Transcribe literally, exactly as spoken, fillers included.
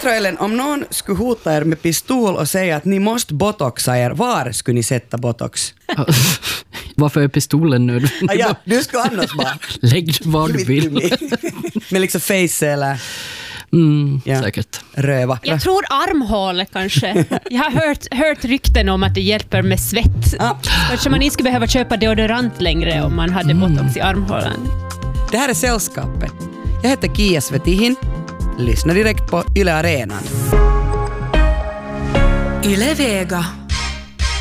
Petra och Ellen, om någon skulle hota er med pistol och säga att ni måste botoxa er, var skulle ni sätta botox? Varför är pistolen nu? Ah, ja, du ska annars bara. Lägg var du vill. Med liksom face eller... Mm, ja. Säkert. Röva. Jag tror armhål kanske. Jag har hört, hört rykten om att det hjälper med svett. Ah. Kanske man inte skulle behöva köpa deodorant längre om man hade botox i armhålan. Det här är Sällskapet. Jag heter Kia Svetihin. Lyssna direkt på Yle Arenan. Yle Vega.